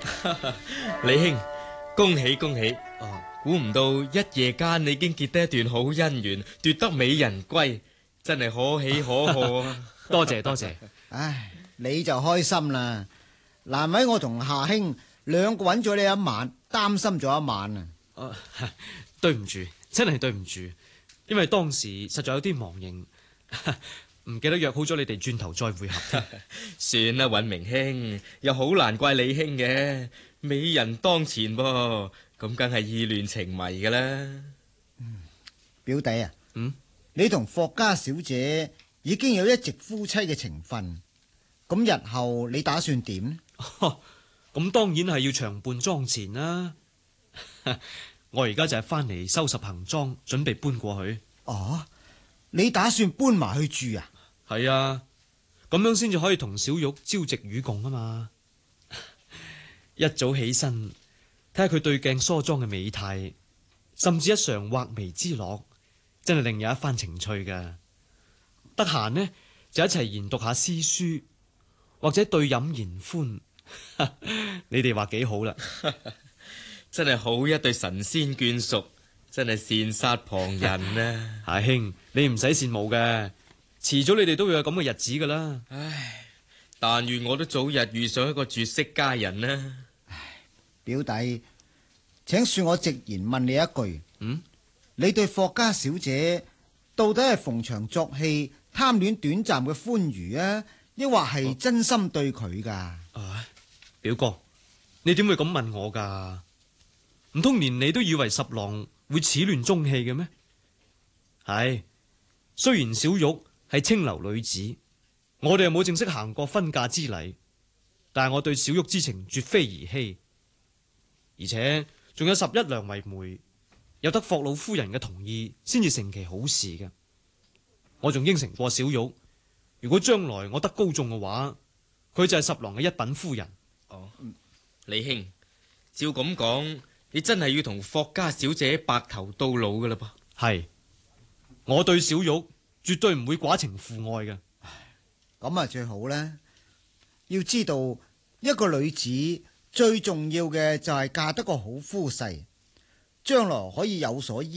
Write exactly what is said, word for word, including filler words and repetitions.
李兄，恭喜恭喜！ 哦， 估唔到一夜間你已經結得一段好姻緣，奪得美人歸，真係可喜可賀啊！ 多謝多謝。 唉，你就開心啦。難為我同夏兄兩個揾咗你一晚，擔心咗一晚啊！ 啊，對唔住，真係對唔住，因為當時實在有啲忙形，唔記得約好咗你哋轉頭再會合。 算啦，尹明兄，又好難怪李兄嘅，美人當前噃，咁梗係意亂情迷噶啦。 嗯，表弟啊， 嗯， 你同霍家小姐已經有一夕夫妻嘅情分，咁日後你打算點呢？ 咁當然係要長伴莊前啦。我而家就係翻嚟收拾行裝，準備搬過去。 哦，你打算搬埋去住啊？ 係啊，咁樣先至可以同小玉朝夕與共啊嘛。一早起身睇下佢對鏡梳妝嘅美態，甚至一嘗畫眉之樂，真係另有一番情趣噶。得閒呢就一齊研讀下詩書，或者對飲言歡。你哋話幾好啦？ 真係好一對神仙眷屬，真係羨煞旁人啊！ 阿兄，你唔使羨慕嘅，遲早你哋都會有咁嘅日子噶啦。 唉，但願我都早日遇上一個絕色佳人啦！ 表弟，請恕我直言問你一句， 嗯， 你對霍家小姐到底係逢場作戲、貪戀短暫嘅歡愉啊，抑或係真心對佢噶？ 啊，表哥，你點會咁問我噶？唔通連你都以為十郎會始亂終棄嘅咩？係，雖然小玉係清流女子，我哋又冇正式行過婚嫁之禮，但係我對小玉之情絕非兒戲，而且仲有十一娘為媒，有得霍老夫人嘅同意先至成其好事嘅。我仲應承過小玉，如果將來我得高中嘅話，佢就係十郎嘅一品夫人。 哦，李兄，照咁講，你真係要同霍家小姐白頭到老噶啦噃？ 係，我對小玉絕對唔會寡情父愛嘅。 咁啊最好啦。要知道一個女子最重要嘅就係嫁得個好夫婿，將來可以有所依